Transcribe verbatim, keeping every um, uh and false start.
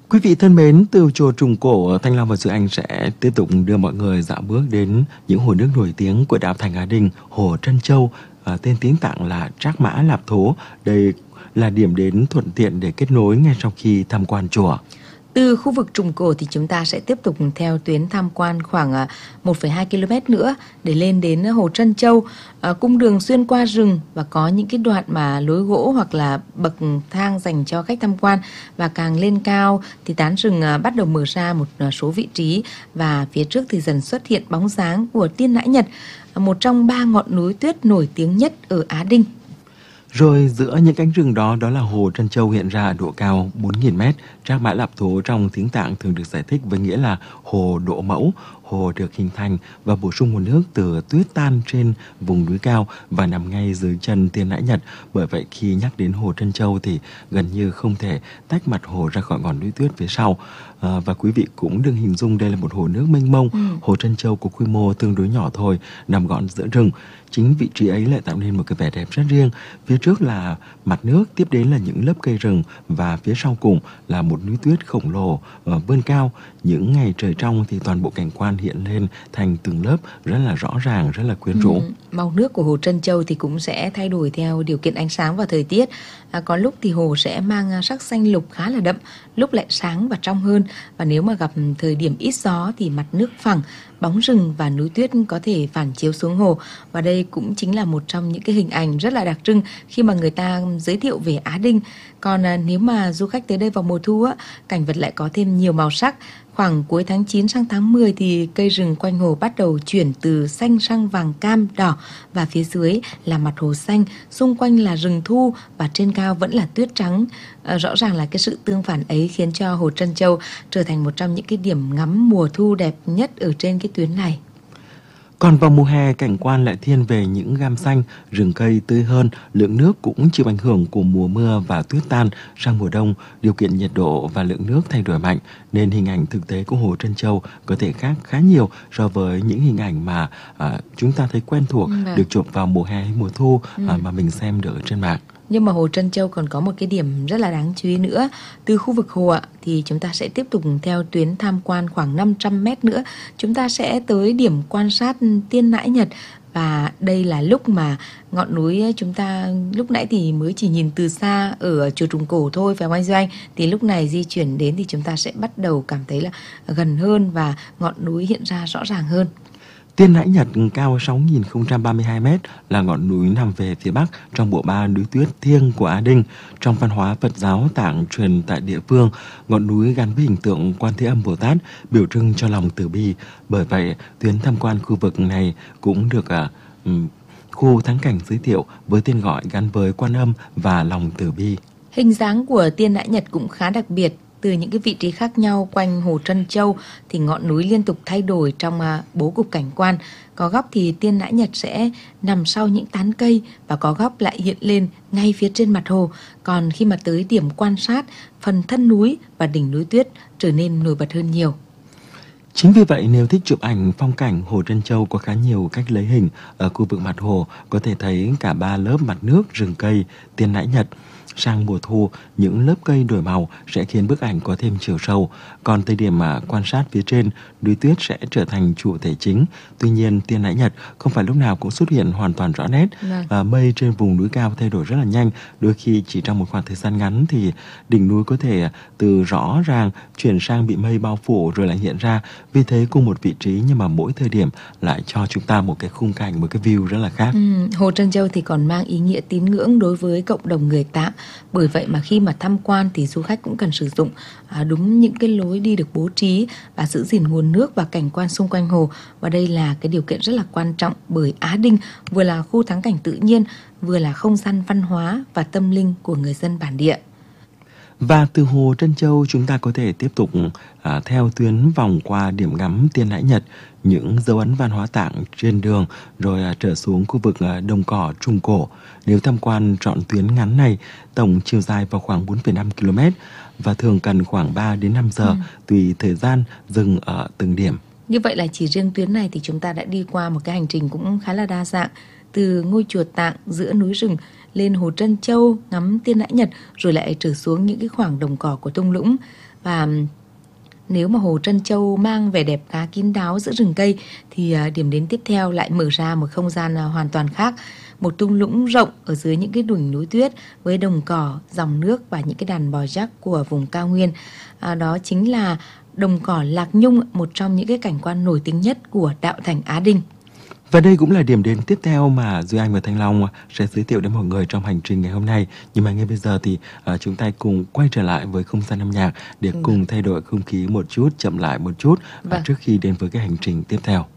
Quý vị thân mến, từ chùa Trùng Cổ, Thanh Long và Duy Anh sẽ tiếp tục đưa mọi người dạo bước đến những hồ nước nổi tiếng của đảo Thành Á Đinh, hồ Trân Châu, à, tên tiếng Tạng là Trác Mã Lạp Thố. Đây là điểm đến thuận tiện để kết nối ngay sau khi tham quan chùa. Từ khu vực Trùng Cổ thì chúng ta sẽ tiếp tục theo tuyến tham quan khoảng một phẩy hai ki lô mét nữa để lên đến hồ Trân Châu. À, cung đường xuyên qua rừng và có những cái đoạn mà lối gỗ hoặc là bậc thang dành cho khách tham quan. Và càng lên cao thì tán rừng bắt đầu mở ra một số vị trí và phía trước thì dần xuất hiện bóng dáng của Tiên Nãi Nhật, một trong ba ngọn núi tuyết nổi tiếng nhất ở Á Đinh. Rồi giữa những cánh rừng đó, đó là hồ Trân Châu hiện ra ở độ cao bốn nghìn mét. Trác Mã Lạp Thố trong tiếng Tạng thường được giải thích với nghĩa là hồ độ mẫu. Hồ được hình thành và bổ sung nguồn nước từ tuyết tan trên vùng núi cao và nằm ngay dưới chân Tiên Nãi Nhật. Bởi vậy khi nhắc đến hồ Trân Châu thì gần như không thể tách mặt hồ ra khỏi ngọn núi tuyết phía sau. À, và quý vị cũng đừng hình dung đây là một hồ nước mênh mông. ừ. Hồ Trân Châu có quy mô tương đối nhỏ thôi, nằm gọn giữa rừng. Chính vị trí ấy lại tạo nên một cái vẻ đẹp rất riêng. Phía trước là mặt nước, tiếp đến là những lớp cây rừng và phía sau cùng là một núi tuyết khổng lồ uh, vươn cao. Những ngày trời trong thì toàn bộ cảnh quan hiện lên thành từng lớp rất là rõ ràng, rất là quyến rũ. Ừ, màu nước của hồ Trân Châu thì cũng sẽ thay đổi theo điều kiện ánh sáng và thời tiết. À, có lúc thì hồ sẽ mang sắc xanh lục khá là đậm, lúc lại sáng và trong hơn. Và nếu mà gặp thời điểm ít gió thì mặt nước phẳng, bóng rừng và núi tuyết có thể phản chiếu xuống hồ. Và đây cũng chính là một trong những cái hình ảnh rất là đặc trưng khi mà người ta giới thiệu về Á Đinh. Còn à, nếu mà du khách tới đây vào mùa thu á, cảnh vật lại có thêm nhiều màu sắc. Khoảng cuối tháng chín sang tháng mười thì cây rừng quanh hồ bắt đầu chuyển từ xanh sang vàng cam đỏ, và phía dưới là mặt hồ xanh, xung quanh là rừng thu và trên cao vẫn là tuyết trắng. À, rõ ràng là cái sự tương phản ấy khiến cho hồ Trân Châu trở thành một trong những cái điểm ngắm mùa thu đẹp nhất ở trên cái tuyến này. Còn vào mùa hè, cảnh quan lại thiên về những gam xanh, rừng cây tươi hơn, lượng nước cũng chịu ảnh hưởng của mùa mưa và tuyết tan. Sang mùa đông, điều kiện nhiệt độ và lượng nước thay đổi mạnh, nên hình ảnh thực tế của hồ Trân Châu có thể khác khá nhiều so với những hình ảnh mà à, chúng ta thấy quen thuộc, ừ, được chụp vào mùa hè hay mùa thu ừ. à, mà mình xem được ở trên mạng. Nhưng mà hồ Trân Châu còn có một cái điểm rất là đáng chú ý nữa. Từ khu vực hồ ạ, thì chúng ta sẽ tiếp tục theo tuyến tham quan khoảng năm trăm mét nữa. Chúng ta sẽ tới điểm quan sát Tiên Nãi Nhật. Và đây là lúc mà ngọn núi chúng ta lúc nãy thì mới chỉ nhìn từ xa ở chùa Trùng Cổ thôi, phải không anh Duy Anh? Thì lúc này di chuyển đến thì chúng ta sẽ bắt đầu cảm thấy là gần hơn và ngọn núi hiện ra rõ ràng hơn. Tiên Nãi Nhật cao sáu nghìn không trăm ba mươi hai mét, là ngọn núi nằm về phía bắc trong bộ ba núi tuyết thiêng của Á Đinh. Trong văn hóa Phật giáo Tạng truyền tại địa phương, ngọn núi gắn với hình tượng Quan Thế Âm Bồ Tát, biểu trưng cho lòng từ bi. Bởi vậy, tuyến tham quan khu vực này cũng được à, um, khu thắng cảnh giới thiệu với tên gọi gắn với Quan Âm và lòng từ bi. Hình dáng của Tiên Nãi Nhật cũng khá đặc biệt. Từ những cái vị trí khác nhau quanh hồ Trân Châu thì ngọn núi liên tục thay đổi trong bố cục cảnh quan. Có góc thì Tiên Nãi Nhật sẽ nằm sau những tán cây và có góc lại hiện lên ngay phía trên mặt hồ. Còn khi mà tới điểm quan sát, phần thân núi và đỉnh núi tuyết trở nên nổi bật hơn nhiều. Chính vì vậy, nếu thích chụp ảnh phong cảnh, hồ Trân Châu có khá nhiều cách lấy hình. Ở khu vực mặt hồ có thể thấy cả ba lớp mặt nước, rừng cây, Tiên Nãi Nhật. Sang mùa thu, những lớp cây đổi màu sẽ khiến bức ảnh có thêm chiều sâu. Còn thời điểm mà quan sát phía trên, núi tuyết sẽ trở thành chủ thể chính. Tuy nhiên, Tiên Nãi Nhật không phải lúc nào cũng xuất hiện hoàn toàn rõ nét. À, mây trên vùng núi cao thay đổi rất là nhanh. Đôi khi chỉ trong một khoảng thời gian ngắn thì đỉnh núi có thể từ rõ ràng chuyển sang bị mây bao phủ rồi lại hiện ra. Vì thế cùng một vị trí nhưng mà mỗi thời điểm lại cho chúng ta một cái khung cảnh, một cái view rất là khác. Ừ, hồ Trân Châu thì còn mang ý nghĩa tín ngưỡng đối với cộng đồng người Tạng. Bởi vậy mà khi mà tham quan thì du khách cũng cần sử dụng à, đúng những cái lối đi được bố trí và giữ gìn nguồn nước và cảnh quan xung quanh hồ. Và đây là cái điều kiện rất là quan trọng, bởi Á Đinh vừa là khu thắng cảnh tự nhiên, vừa là không gian văn hóa và tâm linh của người dân bản địa. Và từ hồ Trân Châu chúng ta có thể tiếp tục à, theo tuyến vòng qua điểm ngắm Tiên Nãi Nhật, những dấu ấn văn hóa Tạng trên đường, rồi à, trở xuống khu vực à, đồng cỏ Trùng Cổ. Nếu tham quan trọn tuyến ngắn này, tổng chiều dài vào khoảng bốn phẩy năm ki lô mét và thường cần khoảng ba đến năm giờ, ừ. tùy thời gian dừng ở từng điểm. Như vậy là chỉ riêng tuyến này thì chúng ta đã đi qua một cái hành trình cũng khá là đa dạng. Từ ngôi chùa Tạng giữa núi rừng lên hồ Trân Châu ngắm Tiên Nãi Nhật, rồi lại trở xuống những cái khoảng đồng cỏ của thung lũng. Và nếu mà hồ Trân Châu mang vẻ đẹp khá kín đáo giữa rừng cây thì điểm đến tiếp theo lại mở ra một không gian hoàn toàn khác. Một thung lũng rộng ở dưới những cái đỉnh núi tuyết với đồng cỏ, dòng nước và những cái đàn bò rắc của vùng cao nguyên. À, đó chính là đồng cỏ Lạc Nhung, một trong những cái cảnh quan nổi tiếng nhất của đạo thành Á Đinh. Và đây cũng là điểm đến tiếp theo mà Duy Anh và Thanh Long sẽ giới thiệu đến mọi người trong hành trình ngày hôm nay. Nhưng mà ngay bây giờ thì uh, chúng ta cùng quay trở lại với không gian âm nhạc để cùng thay đổi không khí một chút, chậm lại một chút, uh, trước khi đến với cái hành trình tiếp theo.